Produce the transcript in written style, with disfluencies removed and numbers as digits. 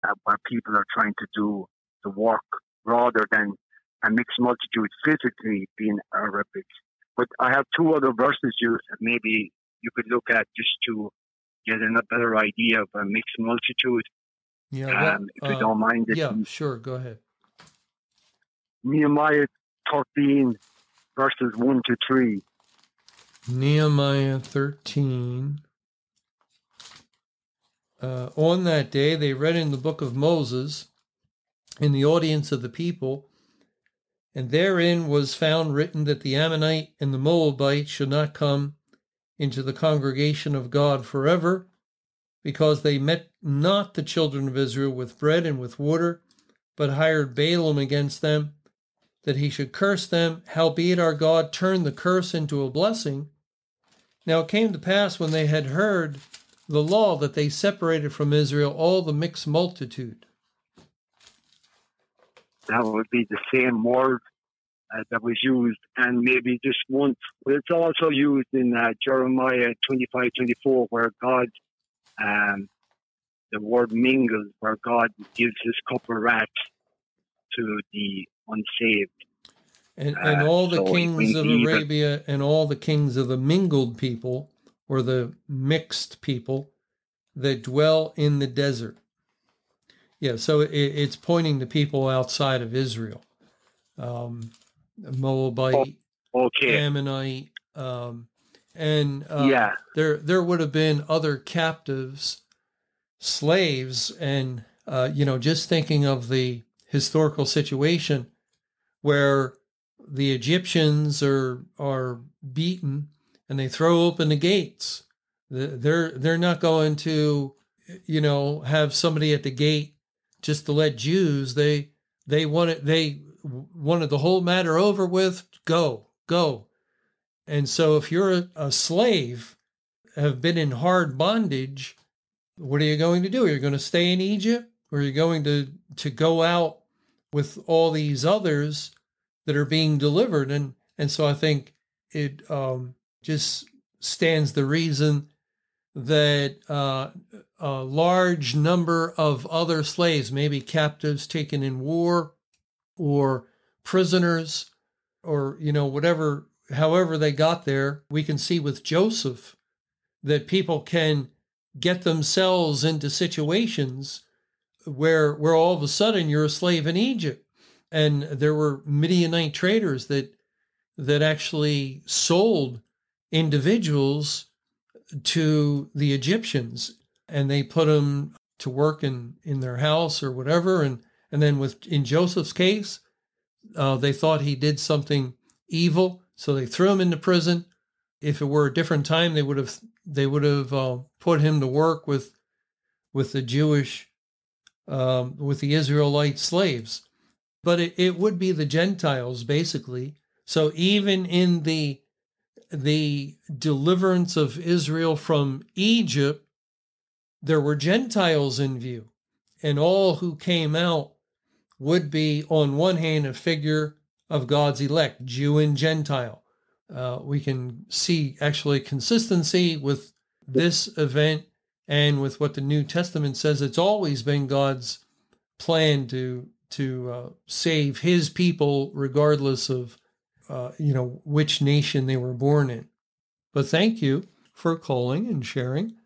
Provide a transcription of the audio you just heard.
where people are trying to do the work rather than a mixed multitude physically being Arabic. But I have two other verses used that maybe you could look at just to get a better idea of a mixed multitude. Yeah, if you don't mind it. Yeah, sure, go ahead. Nehemiah 13, verses 1 to 3. Nehemiah 13. On that day, they read in the book of Moses in the audience of the people, and therein was found written that the Ammonite and the Moabite should not come into the congregation of God forever, because they met not the children of Israel with bread and with water, but hired Balaam against them, that he should curse them. Howbeit our God turned the curse into a blessing. Now it came to pass, when they had heard the law, that they separated from Israel all the mixed multitude. That would be the same word that was used, and maybe just once. But it's also used in Jeremiah 25:24, where God, the word mingle, where God gives his cup of wrath to the unsaved. And all the kings of Arabia and all the kings of the mingled people, or the mixed people, that dwell in the desert. Yeah, so it's pointing to people outside of Israel. Moabite, Ammonite, there would have been other captives, slaves, and just thinking of the historical situation where the Egyptians are beaten and they throw open the gates. They're not going to have somebody at the gate just to let Jews. They wanted the whole matter over with. Go. And so if you're a slave, have been in hard bondage, what are you going to do? You're going to stay in Egypt, or are you going to go out with all these others that are being delivered? And so I think it just stands the reason that a large number of other slaves, maybe captives taken in war or prisoners, or whatever, however they got there. We can see with Joseph that people can get themselves into situations where all of a sudden you're a slave in Egypt. And there were Midianite traders that actually sold individuals to the Egyptians, and they put them to work in their house or whatever. And then in Joseph's case, they thought he did something evil, so they threw him into prison. If it were a different time, they would have put him to work with the Jewish, with the Israelite slaves. But it would be the Gentiles, basically. So even in the deliverance of Israel from Egypt, there were Gentiles in view. And all who came out would be, on one hand, a figure of God's elect, Jew and Gentile. We can see actually consistency with this event and with what the New Testament says. It's always been God's plan to save his people, regardless of which nation they were born in. But thank you for calling and sharing.